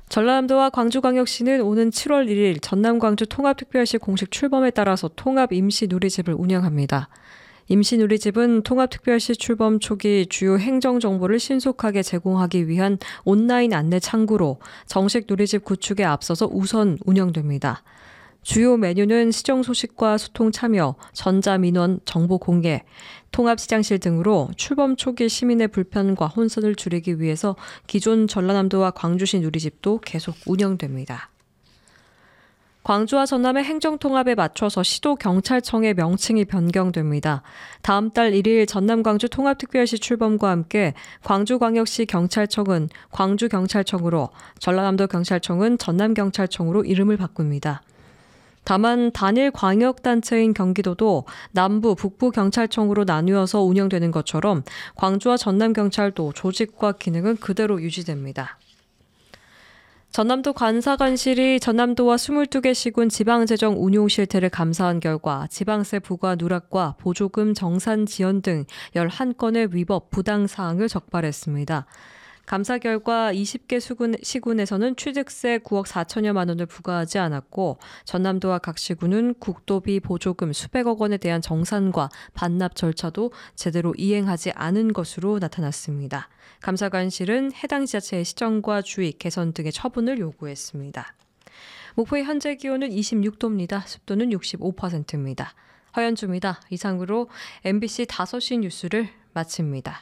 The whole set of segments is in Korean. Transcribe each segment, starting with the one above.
전라남도와 광주광역시는 오는 7월 1일 전남-광주 통합특별시 공식 출범에 따라서 통합 임시 누리집을 운영합니다. 임시 누리집은 통합특별시 출범 초기 주요 행정 정보를 신속하게 제공하기 위한 온라인 안내 창구로 정식 누리집 구축에 앞서서 우선 운영됩니다. 주요 메뉴는 시정 소식과 소통 참여, 전자민원 정보 공개, 통합시장실 등으로 출범 초기 시민의 불편과 혼선을 줄이기 위해서 기존 전라남도와 광주시 누리집도 계속 운영됩니다. 광주와 전남의 행정통합에 맞춰서 시도경찰청의 명칭이 변경됩니다. 다음 달 1일 전남-광주 통합특별시 출범과 함께 광주광역시 경찰청은 광주경찰청으로, 전라남도 경찰청은 전남경찰청으로 이름을 바꿉니다. 다만 단일 광역단체인 경기도도 남부, 북부 경찰청으로 나누어서 운영되는 것처럼 광주와 전남경찰도 조직과 기능은 그대로 유지됩니다. 전남도 관사관실이 전남도와 22개 시군 지방재정 운용 실태를 감사한 결과 지방세 부과 누락과 보조금 정산 지연 등 11건의 위법 부당 사항을 적발했습니다. 감사 결과 20개 시군에서는 취득세 9억 4천여만 원을 부과하지 않았고 전남도와 각 시군은 국도비 보조금 수백억 원에 대한 정산과 반납 절차도 제대로 이행하지 않은 것으로 나타났습니다. 감사관실은 해당 지자체의 시정과 주의, 개선 등의 처분을 요구했습니다. 목포의 현재 기온은 26도입니다. 습도는 65%입니다. 허연주입니다. 이상으로 MBC 5시 뉴스를 마칩니다.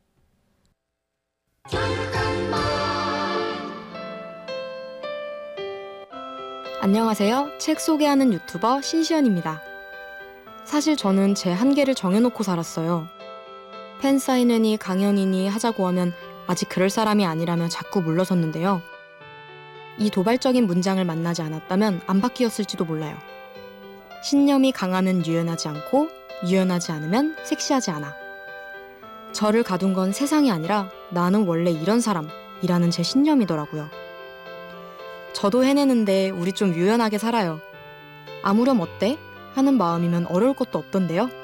안녕하세요. 책 소개하는 유튜버 신시연입니다. 사실 저는 제 한계를 정해놓고 살았어요. 팬사인회니 강연이니 하자고 하면 아직 그럴 사람이 아니라며 자꾸 물러섰는데요. 이 도발적인 문장을 만나지 않았다면 안 바뀌었을지도 몰라요. 신념이 강하면 유연하지 않고 유연하지 않으면 섹시하지 않아. 저를 가둔 건 세상이 아니라 나는 원래 이런 사람이라는 제 신념이더라고요. 저도 해내는데 우리 좀 유연하게 살아요. 아무렴 어때? 하는 마음이면 어려울 것도 없던데요.